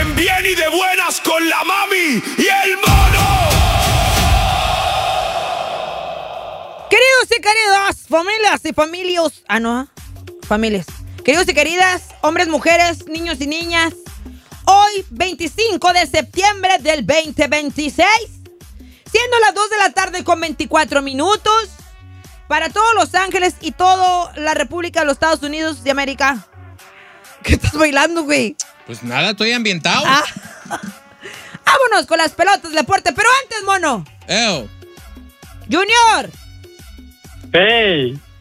pasen bien y de buenas con la mami y el mono. Queridos y queridas, familias y familios. Familias. Queridos y queridas, hombres, mujeres, niños y niñas. Hoy, 25 de septiembre del 2026, siendo las 2 de la tarde con 24 minutos, para todos Los Ángeles y toda la República de los Estados Unidos de América. ¿Qué estás bailando, güey? Pues nada, estoy ambientado. Vámonos con las pelotas de deporte, pero antes, mono. Eo. Junior. Hey.